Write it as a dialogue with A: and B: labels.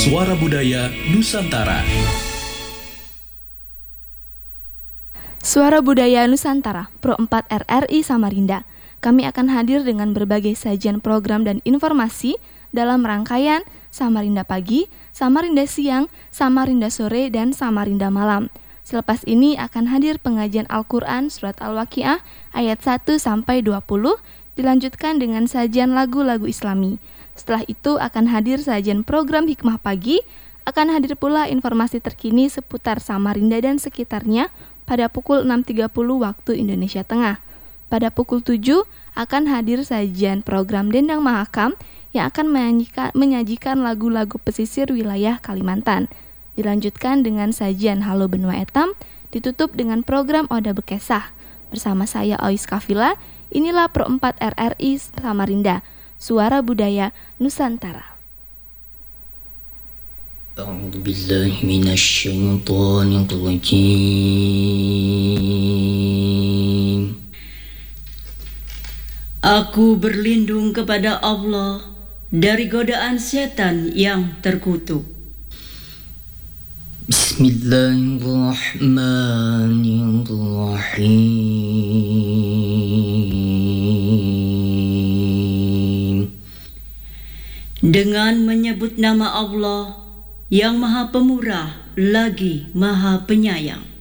A: Suara Budaya Nusantara.
B: Suara Budaya Nusantara, Pro 4 RRI Samarinda. Kami akan hadir dengan berbagai sajian program dan informasi dalam rangkaian Samarinda Pagi, Samarinda Siang, Samarinda Sore, dan Samarinda Malam. Selepas ini akan hadir pengajian Al-Quran Surat Al-Waqiah ayat 1-20, dilanjutkan dengan sajian lagu-lagu Islami. Setelah itu akan hadir sajian program Hikmah Pagi, akan hadir pula informasi terkini seputar Samarinda dan sekitarnya pada pukul 6.30 waktu Indonesia Tengah. Pada pukul 7 akan hadir sajian program Dendang Mahakam yang akan menyajikan lagu-lagu pesisir wilayah Kalimantan. Dilanjutkan dengan sajian Halo Benua Etam, ditutup dengan program Oda Bekesah. Bersama saya Ois Kafila, inilah Pro 4 RRI Samarinda, Suara Budaya Nusantara.
C: أعوذ بالله من الشيطان الرجيم. Aku berlindung kepada Allah dari godaan setan yang terkutuk. Bismillahirrahmanirrahim. Dengan menyebut nama Allah yang Maha Pemurah lagi Maha Penyayang.